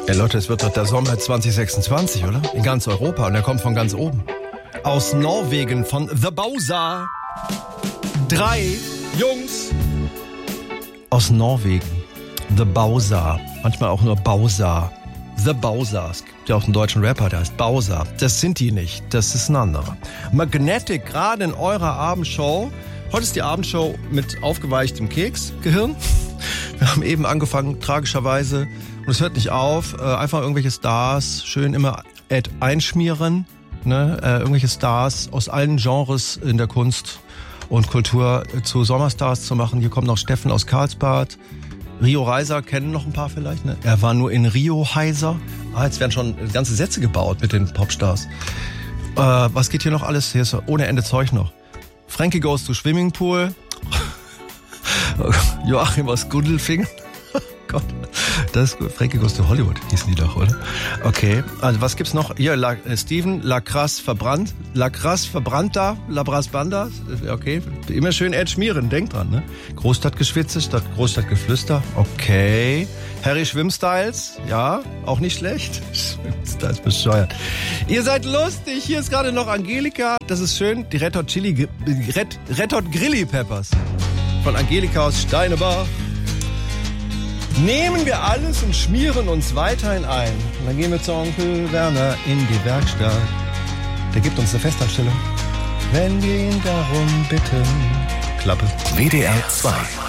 Ja, Leute, es wird doch der Sommer 2026, oder? In ganz Europa. Und er kommt von ganz oben. Aus Norwegen, von The Bowser. 3 Jungs aus Norwegen. The Bowser. Manchmal auch nur Bowser. The Bowser. Es gibt ja auch einen deutschen Rapper, der heißt Bowser. Das sind die nicht. Das ist ein anderer. Magnetic, gerade in eurer Abendshow. Heute ist die Abendshow mit aufgeweichtem Keksgehirn. Wir haben eben angefangen, tragischerweise. Und es hört nicht auf. Einfach irgendwelche Stars schön immer einschmieren. Ne? Irgendwelche Stars aus allen Genres in der Kunst und Kultur zu Sommerstars zu machen. Hier kommt noch Steffen aus Karlsbad. Rio Reiser kennen noch ein paar vielleicht. Ne? Er war nur in Rio Heiser. Jetzt werden schon ganze Sätze gebaut mit den Popstars. Was geht hier noch alles? Hier ist ohne Ende Zeug noch. Frankie goes to Swimmingpool. Joachim aus Gundelfingen. Gott, das ist gut. Frankie goes to Hollywood hießen die doch, oder? Okay, also was gibt's noch? Hier, Steven, Lacrasse verbrannt. Lacrasse verbrannter, Labras Banda. Okay, immer schön Ed schmieren, denkt dran, ne? Großstadtgeschwitze statt Großstadtgeflüster. Okay. Harry Schwimmstyles, ja, auch nicht schlecht. Schwimmstyles bescheuert. Ihr seid lustig, hier ist gerade noch Angelika. Das ist schön, die Red Hot Grilli Peppers. Von Angelika aus Steinebach. Nehmen wir alles und schmieren uns weiterhin ein. Und dann gehen wir zu Onkel Werner in die Werkstatt. Der gibt uns eine Festanstellung. Wenn wir ihn darum bitten. Klappe. WDR 2